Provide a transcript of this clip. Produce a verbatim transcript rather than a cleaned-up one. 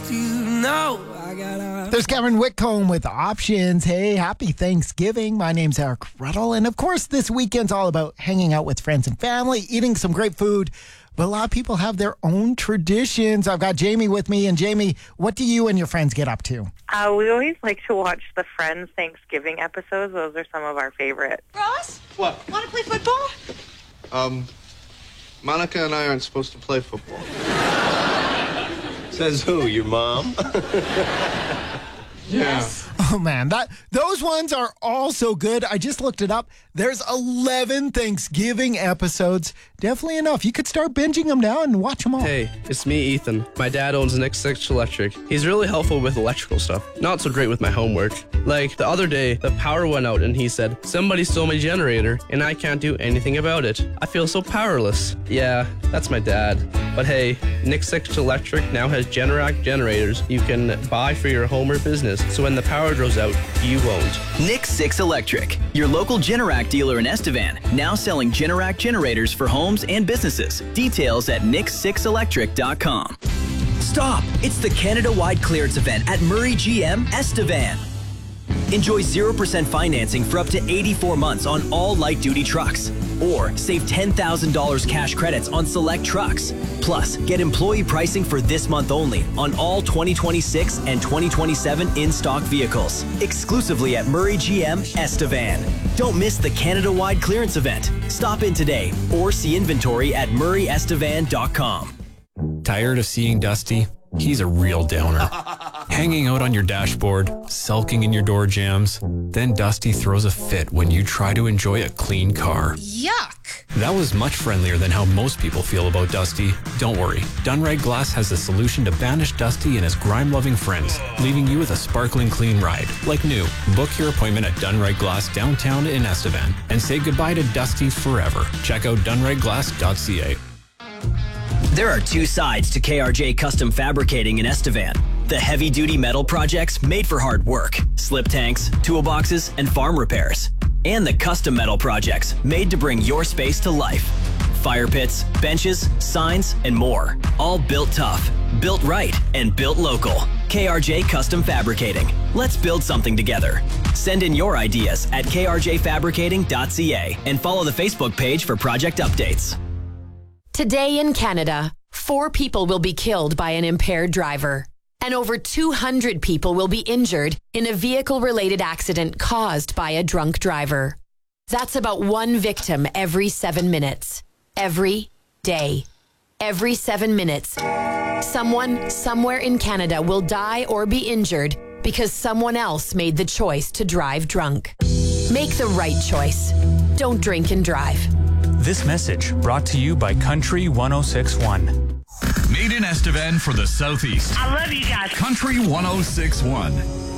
least you know I gotta... There's Cameron Whitcomb with Options. Hey, happy Thanksgiving. My name's Eric Ruddle. And of course, this weekend's all about hanging out with friends and family, eating some great food. But a lot of people have their own traditions. I've got Jamie with me. And Jamie, what do you and your friends get up to? Uh, we always like to watch the Friends Thanksgiving episodes. Those are some of our favorites. Ross? What? Want to play football? Um, Monica and I aren't supposed to play football. Says who? Your mom? Yes. Oh, man, that those ones are all so good. I just looked it up. There's eleven Thanksgiving episodes. Definitely enough. You could start binging them now and watch them all. Hey, it's me, Ethan. My dad owns Nick six Electric. He's really helpful with electrical stuff. Not so great with my homework. Like, the other day, the power went out and he said, somebody stole my generator and I can't do anything about it. I feel so powerless. Yeah, that's my dad. But hey, Nick six Electric now has Generac generators you can buy for your home or business, so when the power goes out, you won't. Nick six Electric, your local Generac dealer in Estevan, now selling Generac generators for homes and businesses. Details at nick six electric dot com. Stop! It's the Canada-wide clearance event at Murray G M Estevan. Enjoy zero percent financing for up to eighty-four months on all light-duty trucks. Or save ten thousand dollars cash credits on select trucks. Plus, get employee pricing for this month only on all twenty twenty-six and twenty twenty-seven in-stock vehicles. Exclusively at Murray G M Estevan. Don't miss the Canada-wide clearance event. Stop in today or see inventory at murray estevan dot com. Tired of seeing Dusty? He's a real downer. Hanging out on your dashboard, sulking in your door jams. Then Dusty throws a fit when you try to enjoy a clean car. Yuck! That was much friendlier than how most people feel about Dusty. Don't worry, Dunride Glass has the solution to banish Dusty and his grime-loving friends, leaving you with a sparkling clean ride, like new. Book your appointment at Dunride Glass downtown in Estevan and say goodbye to Dusty forever. Check out dunride glass dot c a. There are two sides to K R J Custom Fabricating in Estevan. The heavy-duty metal projects made for hard work, slip tanks, toolboxes, and farm repairs. And the custom metal projects made to bring your space to life. Fire pits, benches, signs, and more. All built tough, built right, and built local. K R J Custom Fabricating. Let's build something together. Send in your ideas at k r j fabricating dot c a and follow the Facebook page for project updates. Today in Canada, four people will be killed by an impaired driver, and over two hundred people will be injured in a vehicle-related accident caused by a drunk driver. That's about one victim every seven minutes. Every day. Every seven minutes. Someone, somewhere in Canada will die or be injured because someone else made the choice to drive drunk. Make the right choice. Don't drink and drive. This message brought to you by Country one oh six point one. Made in Estevan for the Southeast. I love you guys. Country one oh six point one.